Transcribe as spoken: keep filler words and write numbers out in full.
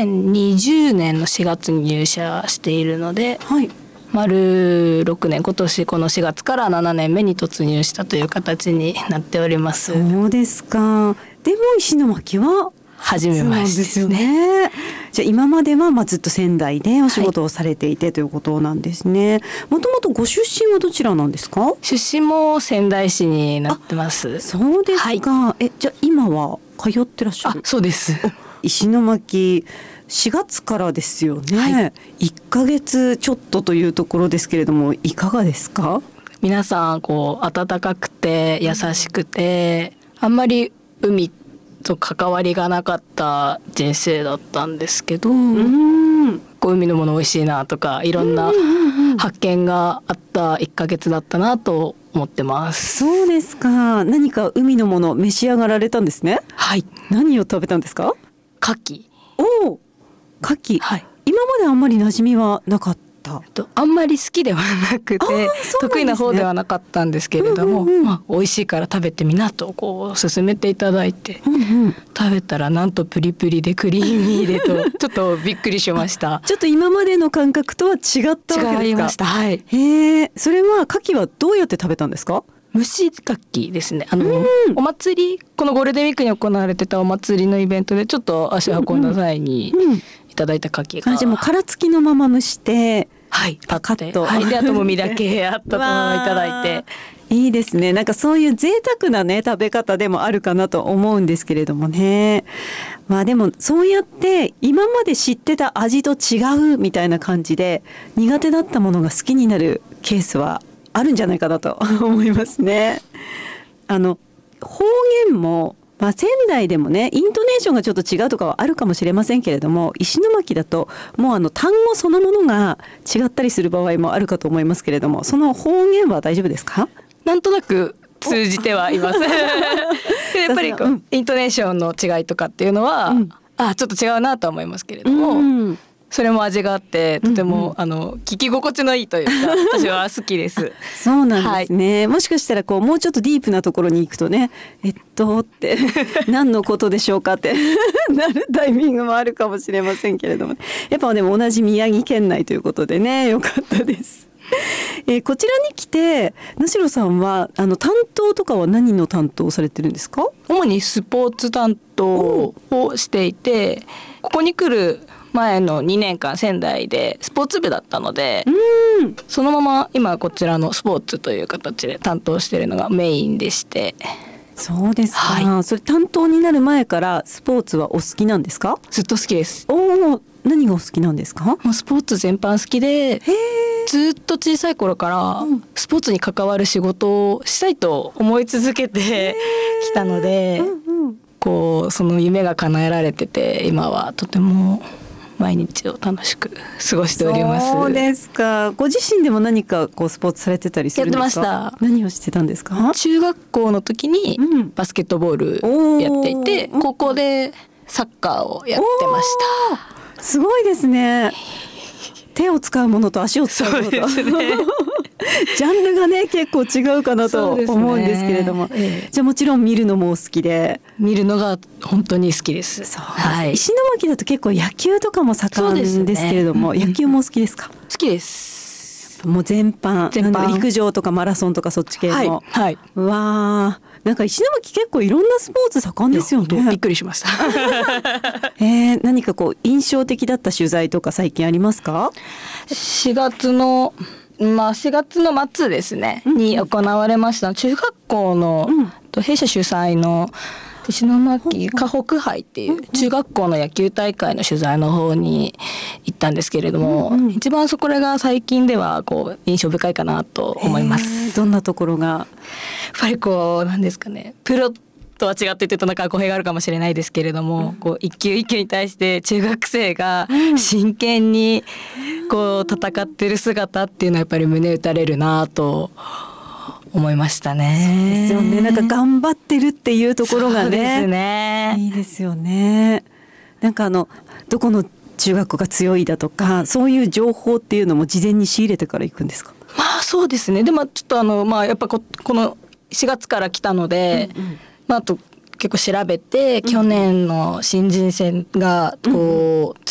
せんにじゅうねんのしがつに入社しているので、 はい、 丸ろくねん、今年このしがつからななねんめに突入したという形になっております。 そうですか。でも石巻は初めましてですね。 ですね。じゃあ今まではまあずっと仙台でお仕事をされていて、はい、ということなんですね。もともとご出身はどちらなんですか？ 出身も仙台市になってます。 そうですか、はい、えじゃあ今は通ってらっしゃる？ あ、そうです。 石巻しがつからですよね、はい、いっかげつちょっとというところですけれども、いかがですか？ 皆さんこう温かくて優しくて、あんまり海と関わりがなかった人生だったんですけど、うんこう海のもの美味しいなとかいろんな発見があったいっかげつだったなと思ってます。 そうですか。何か海のもの召し上がられたんですね。 はい。 何を食べたんですか？ 牡蠣。 おお、牡蠣、はい、今まであんまり馴染みはなかった？ あんまり好きではなくて、ね、得意な方ではなかったんですけれども、うんうんうん、まあ、美味しいから食べてみなとこう勧めていただいて、うんうん、食べたらなんとプリプリでクリーミーでとちょっとびっくりしました。 ちょっと今までの感覚とは違ったわけですか？ 違いました。はい。 へえ、それは牡蠣はどうやって食べたんですか？ 蒸し牡蠣ですね。あの、うん、お祭り、このゴールデンウィークに行われてたお祭りのイベントでちょっと足を運んだ際にいただいた牡蠣が、 うんうん、あ、じゃあもう殻付きのまま蒸して、 はい、 パカッと、 はい、であともみだけあったといただいていいですね。なんかそういう贅沢なね食べ方でもあるかなと思うんですけれどもね。まあでもそうやって今まで知ってた味と違うみたいな感じで苦手だったものが好きになるケースはあるんじゃないかなと思いますね。あの方言も、まあ、仙台でもねイントネーションがちょっと違うとかはあるかもしれませんけれども、石巻だともうあの単語そのものが違ったりする場合もあるかと思いますけれども、その方言は大丈夫ですか？ なんとなく通じてはいます。でやっぱりこう、うん、イントネーションの違いとかっていうのは、うん、あちょっと違うなとは思いますけれども、うん、それも味があってとても、うんうん、あの聞き心地のいいというか私は好きです。 そうなんですね、はい、もしかしたらこうもうちょっとディープなところに行くとね、えっとって何のことでしょうかってなるタイミングもあるかもしれませんけれども、やっぱでも同じ宮城県内ということでね、よかったです。えー、こちらに来て能代さんはあの担当とかは何の担当をされてるんですか？ 主にスポーツ担当をしていて、ここに来る前のにねんかん仙台でスポーツ部だったので、うん、そのまま今こちらのスポーツという形で担当しているのがメインでして。 そうですか、 はい、 それ担当になる前からスポーツはお好きなんですか？ ずっと好きです。 おー、何がお好きなんですか？ もうスポーツ全般好きで、ずっと小さい頃からスポーツに関わる仕事をしたいと思い続けてきたので、うんうん、こうその夢が叶えられてて、今はとても毎日を楽しく過ごしております。 そうですか。ご自身でも何かこうスポーツされてたりするんですか？ やってました。 何をしてたんですか？ 中学校の時にバスケットボールやっていて、うん、高校でサッカーをやってました。 すごいですね。手を使うものと足を使うものと、そうですね、ジャンルがね結構違うかなと思うんですけれども、ねええ、じゃあもちろん見るのもお好きで？ 見るのが本当に好きです。 そう、はい、石巻だと結構野球とかも盛んですけれども、ね、野球もお好きですか？ 好きです。 もう全般、全般陸上とかマラソンとかそっち系の、はいはい、うわー、なんか石巻結構いろんなスポーツ盛んですよね。 びっくりしました。 えー、何かこう印象的だった取材とか最近ありますか？ しがつのまあしがつの末ですね、うんうん、に行われました中学校の、うん、弊社主催の石巻河北杯っていう中学校の野球大会の取材の方に行ったんですけれども、うんうん、一番そこが最近ではこう印象深いかなと思います。 どんなところが？やっぱりこうなんですかね、プロとは違って言うとなんか語弊があるかもしれないですけれども、うん、こう一球一球に対して中学生が真剣にこう戦ってる姿っていうのはやっぱり胸打たれるなと思いましたね。 そうですよね。なんか頑張ってるっていうところがね、 そうですね、 いいですよね。なんかあのどこの中学が強いだとかそういう情報っていうのも事前に仕入れてから行くんですか？ まあそうですね。でもちょっとあのまあやっぱ こ, このしがつから来たので、うんうん、まあ、あと結構調べて、うん、去年の新人戦がこう